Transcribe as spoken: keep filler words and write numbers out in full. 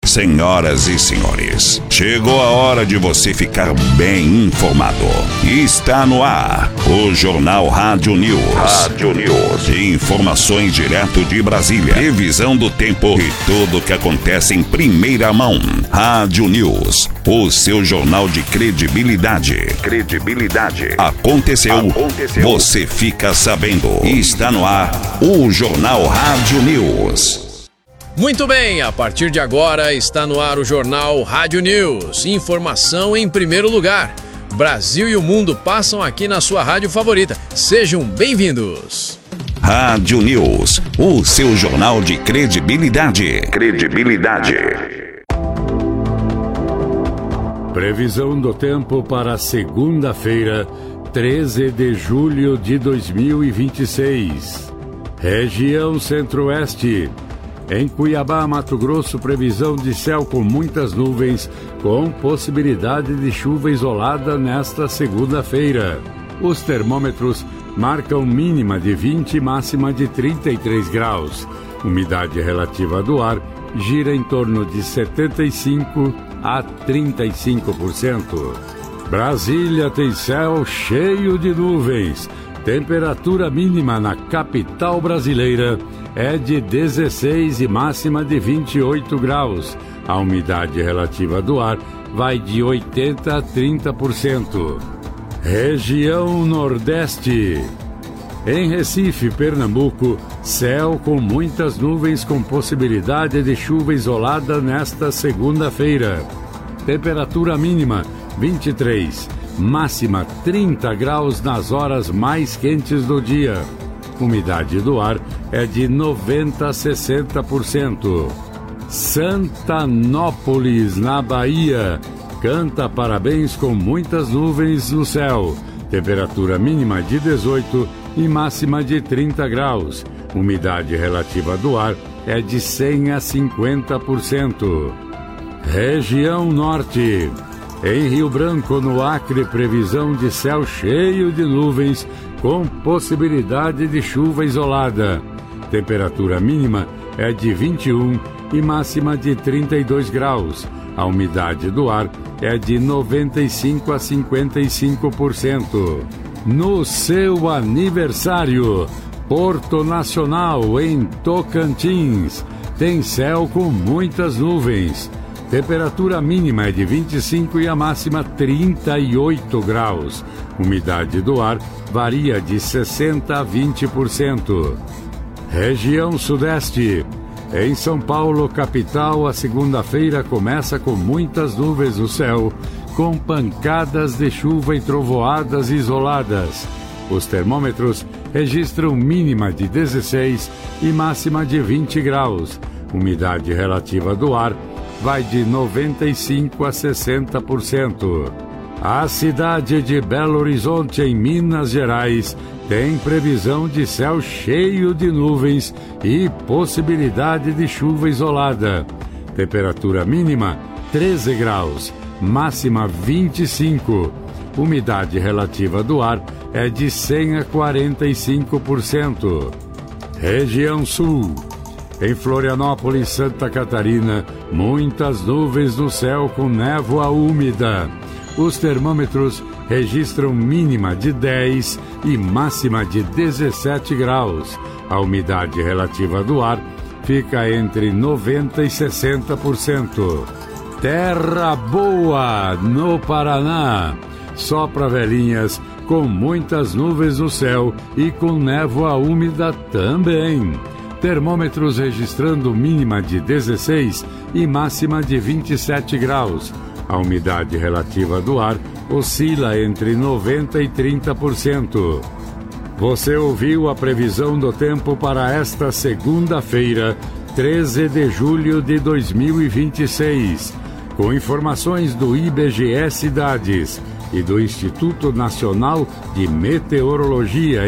Senhoras e senhores, chegou a hora de você ficar bem informado. Está no ar o Jornal Rádio News. Rádio News. Informações direto de Brasília. Previsão do tempo e tudo o que acontece em primeira mão. Rádio News, o seu jornal de credibilidade. Credibilidade. Aconteceu, Aconteceu. Você fica sabendo. Está no ar o Jornal Rádio News. Muito bem, a partir de agora está no ar o Jornal Rádio News. Informação em primeiro lugar. Brasil e o mundo passam aqui na sua rádio favorita. Sejam bem-vindos. Rádio News, o seu jornal de credibilidade. Credibilidade. Previsão do tempo para segunda-feira, treze de julho de dois mil e vinte e seis. Região Centro-Oeste. Em Cuiabá, Mato Grosso, previsão de céu com muitas nuvens, com possibilidade de chuva isolada nesta segunda-feira. Os termômetros marcam mínima de vinte e máxima de trinta e três graus. Umidade relativa do ar gira em torno de setenta e cinco a trinta e cinco por cento. Brasília tem céu cheio de nuvens. Temperatura mínima na capital brasileira é de dezesseis e máxima de vinte e oito graus. A umidade relativa do ar vai de oitenta a trinta por cento. Região Nordeste. Em Recife, Pernambuco, céu com muitas nuvens com possibilidade de chuva isolada nesta segunda-feira. Temperatura mínima vinte e três, máxima trinta graus nas horas mais quentes do dia. Umidade do ar é de noventa a sessenta por cento. Santanópolis, na Bahia, canta parabéns com muitas nuvens no céu. Temperatura mínima de dezoito e máxima de trinta graus. Umidade relativa do ar é de cem a cinquenta por cento. Região Norte. Em Rio Branco, no Acre, previsão de céu cheio de nuvens com possibilidade de chuva isolada. Temperatura mínima é de vinte e um e máxima de trinta e dois graus. A umidade do ar é de noventa e cinco a cinquenta e cinco por cento. No seu aniversário, Porto Nacional, em Tocantins, tem céu com muitas nuvens. Temperatura mínima é de vinte e cinco e a máxima trinta e oito graus. Umidade do ar varia de sessenta a vinte por cento. Região Sudeste. Em São Paulo, capital, a segunda-feira começa com muitas nuvens no céu, com pancadas de chuva e trovoadas isoladas. Os termômetros registram mínima de dezesseis e máxima de vinte graus. Umidade relativa do ar vai de noventa e cinco a sessenta por cento. A cidade de Belo Horizonte, em Minas Gerais, tem previsão de céu cheio de nuvens e possibilidade de chuva isolada. Temperatura mínima treze graus, máxima vinte e cinco. Umidade relativa do ar é de cem a quarenta e cinco por cento. Região Sul. Em Florianópolis, Santa Catarina, muitas nuvens no céu com névoa úmida. Os termômetros registram mínima de dez e máxima de dezessete graus. A umidade relativa do ar fica entre noventa e sessenta por cento. Terra Boa, no Paraná. Sopra velhinhas com muitas nuvens no céu e com névoa úmida também. Termômetros registrando mínima de dezesseis e máxima de vinte e sete graus. A umidade relativa do ar oscila entre noventa e trinta por cento. Você ouviu a previsão do tempo para esta segunda-feira, treze de julho de dois mil e vinte e seis. Com informações do I B G E Cidades e do Instituto Nacional de Meteorologia